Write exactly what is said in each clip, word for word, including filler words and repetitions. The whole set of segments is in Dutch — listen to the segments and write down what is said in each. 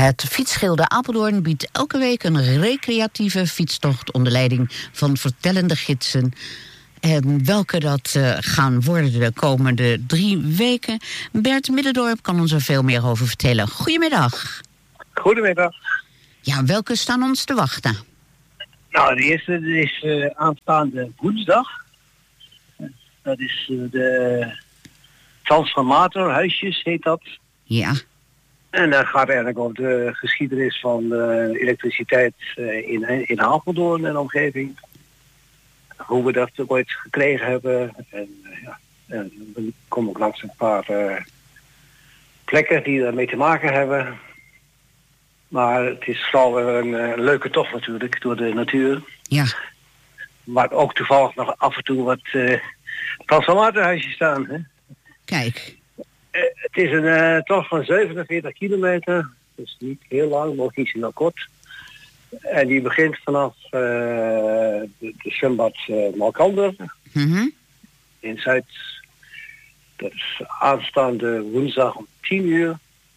Het Fietsgilde Apeldoorn biedt elke week een recreatieve fietstocht onder leiding van vertellende gidsen. En welke dat uh, gaan worden de komende drie weken. Bert Middendorp kan ons er veel meer over vertellen. Goedemiddag. Goedemiddag. Ja, welke staan ons te wachten? Nou, de eerste is uh, aanstaande woensdag. Dat is uh, de transformatorhuisjes, heet dat. Ja. En dat gaat eigenlijk over de geschiedenis van uh, elektriciteit uh, in, in Apeldoorn en omgeving. Hoe we dat ooit gekregen hebben. En uh, ja, en we komen ook langs een paar uh, plekken die ermee te maken hebben. Maar het is vooral een, een leuke tocht natuurlijk door de natuur. Ja. Maar ook toevallig nog af en toe wat uh, transformatorhuisjes staan. Hè? Kijk. Uh, het is een uh, tocht van zevenenveertig kilometer. Dus niet heel lang, maar ook niet zo heel kort. En die begint vanaf uh, de, de zwembad uh, Malkander. Mm-hmm. In Zuid. Dat is aanstaande woensdag om tien uur.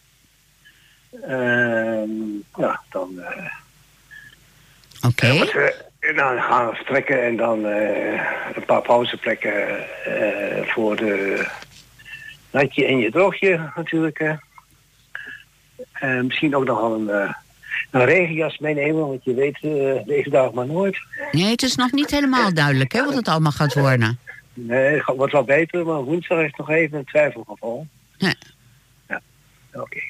Uh, ja, dan... Uh, Oké. Okay. En dan gaan we vertrekken en dan uh, een paar pauzeplekken uh, voor de natje en je droogje natuurlijk. Uh. Uh, misschien ook nog wel een, uh, een regenjas meenemen, want je weet uh, deze dag maar nooit. Nee, het is nog niet helemaal duidelijk hè, wat het allemaal gaat worden. Nee, het wordt wel beter, maar woensdag is nog even een twijfelgeval. Ja. Ja, oké. Okay.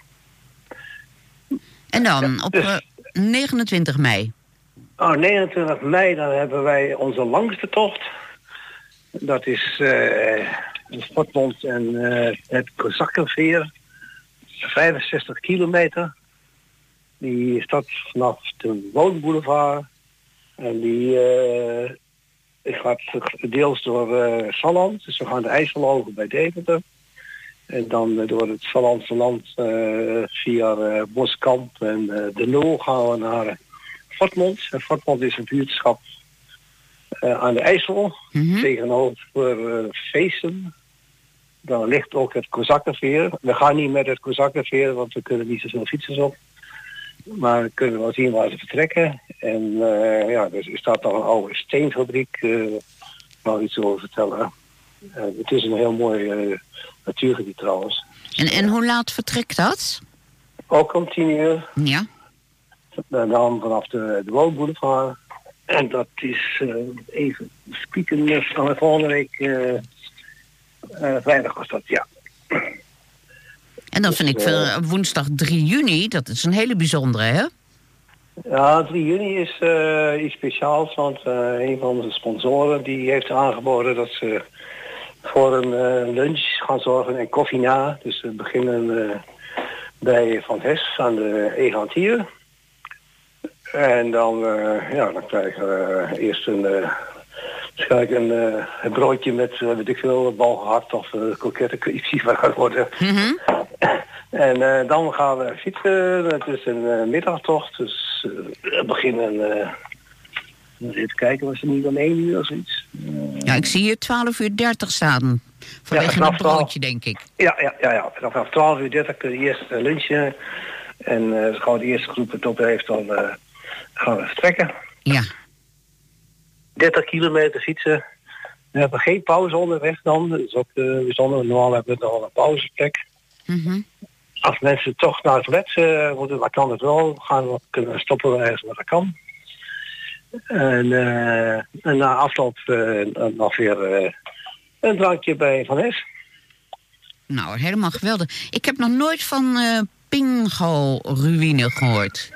En dan ja, op dus, uh, negenentwintig mei. Oh, negenentwintig mei, dan hebben wij onze langste tocht. Dat is uh, de Sportbond en uh, het Kozakkenveer. vijfenzestig kilometer. Die start vanaf de Woonboulevard. En die uh, gaat deels door uh, Salland. Dus we gaan de IJssel over bij Deventer. En dan uh, door het Sallandse land uh, via uh, Boskamp en uh, de Nul gaan we naar uh, Fortmond. En Fortmond is een buurtschap uh, aan de IJssel. Mm-hmm. Tegenover uh, Feesten. Dan ligt ook het Kozakkenveer. We gaan niet met het Kozakkenveer, want we kunnen niet zoveel fietsers op. Maar we kunnen wel zien waar ze vertrekken. En uh, ja, dus er staat nog een oude steenfabriek. Uh, waar iets over vertellen. Uh, het is een heel mooi uh, natuurgebied trouwens. En, en hoe laat vertrekt dat? Ook om tien uur. Ja. En dan vanaf de, de Woonboulevard. En dat is uh, even spieken van de volgende week. Uh, uh, vrijdag was dat, ja. En dan vind dus, ik uh, woensdag drie juni, dat is een hele bijzondere, hè? Ja, drie juni is uh, iets speciaals, want uh, een van onze sponsoren die heeft aangeboden dat ze voor een uh, lunch gaan zorgen en koffie na. Dus we beginnen uh, bij Van Hes aan de Egantier. En dan, uh, ja, dan krijgen we uh, eerst een, uh, een, uh, een broodje met, uh, weet ik veel, balgehakt of uh, kroketten, ik zie wat gaat worden. Mm-hmm. En uh, dan gaan we fietsen. Het is een uh, middagtocht, dus uh, we beginnen... Uh, even kijken, was het niet om één uur of zoiets? Uh, ja, ik zie hier twaalf uur dertig staan. Vanwege ja, een broodje, denk ik. Ja, ja, ja, ja. Vanaf twaalf uur dertig kun je eerst uh, lunchen. En uh, als gewoon de eerste groep het op heeft, dan uh, gaan we vertrekken. Ja. dertig kilometer fietsen. We hebben geen pauze onderweg dan. Dat is ook uh, bijzonder. Normaal hebben we nog een pauzeplek. Mm-hmm. Als mensen toch naar het toilet uh, moeten, dan kan het wel. Gaan we kunnen stoppen we ergens waar dat kan. En, uh, en na afloop uh, nog weer uh, een drankje bij Van Es. Nou, helemaal geweldig. Ik heb nog nooit van uh, Pingo-ruïne gehoord.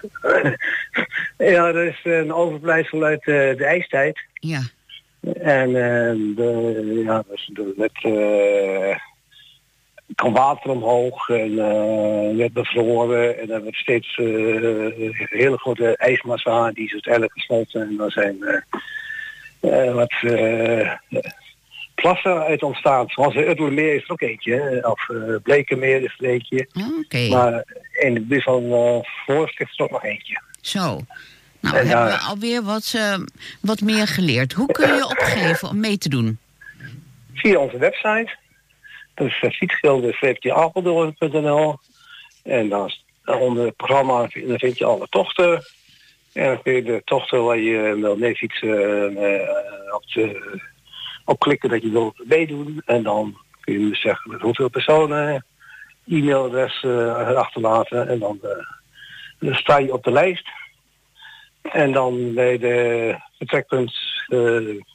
Ja, dat is een overblijfsel uit uh, de ijstijd. Ja. En uh, de, ja, dus de, met... Uh, kwam water omhoog en uh, werd bevroren en er werd steeds uh, hele grote ijsmassa die is uiteindelijk gesmolten en dan zijn uh, uh, wat uh, plassen uit ontstaan. Zoals de Uttermeer is er ook eentje, hè? Of uh, Blekenmeer is er eentje. Okay. Maar in de buurt van uh, Voorst is er ook nog eentje. Zo. Nou, en, hebben uh, we alweer wat, uh, wat meer geleerd. Hoe kun je opgeven om mee te doen? Via onze website. Dat is fietsgilde streepje apeldoorn punt n l. En dan onder het programma dan vind je alle tochten. En dan kun je de tochten waar je wil mee fietsen uh, op, de, op klikken dat je wil meedoen. En dan kun je dus zeggen met hoeveel personen, e-mailadres uh, achterlaten. En dan, uh, dan sta je op de lijst. En dan bij de vertrekpunt uh,